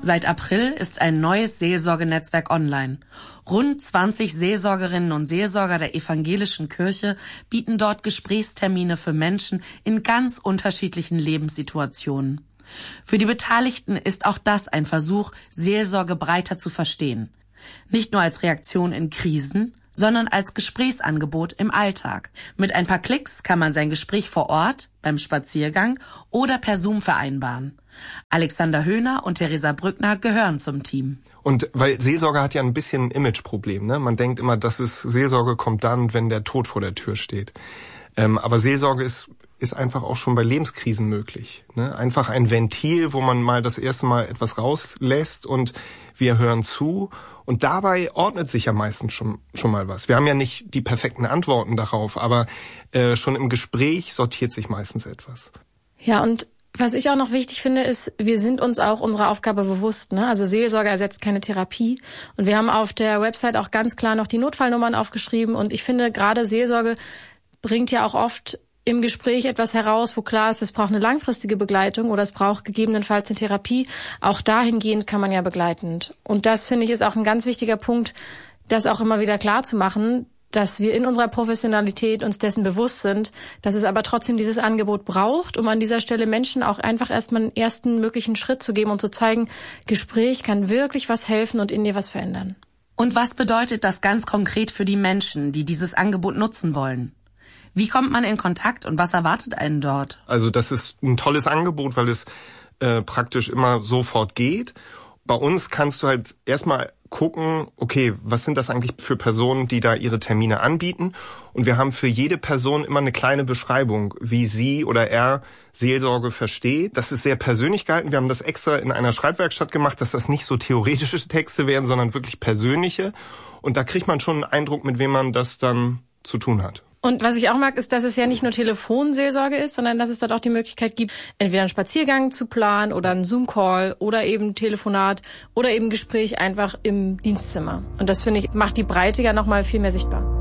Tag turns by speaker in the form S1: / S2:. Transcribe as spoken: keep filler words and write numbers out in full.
S1: Seit April ist ein neues Seelsorgenetzwerk online. Rund zwanzig Seelsorgerinnen und Seelsorger der evangelischen Kirche bieten dort Gesprächstermine für Menschen in ganz unterschiedlichen Lebenssituationen. Für die Beteiligten ist auch das ein Versuch, Seelsorge breiter zu verstehen. Nicht nur als Reaktion in Krisen, sondern als Gesprächsangebot im Alltag. Mit ein paar Klicks kann man sein Gespräch vor Ort, beim Spaziergang oder per Zoom vereinbaren. Alexander Höhner und Theresa Brückner gehören zum Team.
S2: Und weil Seelsorge hat ja ein bisschen ein Imageproblem, ne? Man denkt immer, dass es Seelsorge kommt dann, wenn der Tod vor der Tür steht. Ähm, aber Seelsorge ist ist einfach auch schon bei Lebenskrisen möglich. Ne? Einfach ein Ventil, wo man mal das erste Mal etwas rauslässt und wir hören zu. Und dabei ordnet sich ja meistens schon schon mal was. Wir haben ja nicht die perfekten Antworten darauf, aber äh, schon im Gespräch sortiert sich meistens etwas.
S3: Ja, und was ich auch noch wichtig finde, ist, wir sind uns auch unserer Aufgabe bewusst. Ne? Also Seelsorge ersetzt keine Therapie. Und wir haben auf der Website auch ganz klar noch die Notfallnummern aufgeschrieben. Und ich finde, gerade Seelsorge bringt ja auch oft im Gespräch etwas heraus, wo klar ist, es braucht eine langfristige Begleitung oder es braucht gegebenenfalls eine Therapie. Auch dahingehend kann man ja begleitend. Und das, finde ich, ist auch ein ganz wichtiger Punkt, das auch immer wieder klar zu machen, dass wir in unserer Professionalität uns dessen bewusst sind, dass es aber trotzdem dieses Angebot braucht, um an dieser Stelle Menschen auch einfach erstmal einen ersten möglichen Schritt zu geben und zu zeigen, Gespräch kann wirklich was helfen und in dir was verändern.
S1: Und was bedeutet das ganz konkret für die Menschen, die dieses Angebot nutzen wollen? Wie kommt man in Kontakt und was erwartet einen dort?
S2: Also das ist ein tolles Angebot, weil es äh, praktisch immer sofort geht. Bei uns kannst du halt erstmal gucken, okay, was sind das eigentlich für Personen, die da ihre Termine anbieten? Und wir haben für jede Person immer eine kleine Beschreibung, wie sie oder er Seelsorge versteht. Das ist sehr persönlich gehalten. Wir haben das extra in einer Schreibwerkstatt gemacht, dass das nicht so theoretische Texte werden, sondern wirklich persönliche. Und da kriegt man schon einen Eindruck, mit wem man das dann zu tun hat.
S3: Und was ich auch mag, ist, dass es ja nicht nur Telefonseelsorge ist, sondern dass es dort auch die Möglichkeit gibt, entweder einen Spaziergang zu planen oder einen Zoom-Call oder eben Telefonat oder eben Gespräch einfach im Dienstzimmer. Und das, finde ich, macht die Breite ja noch mal viel mehr sichtbar.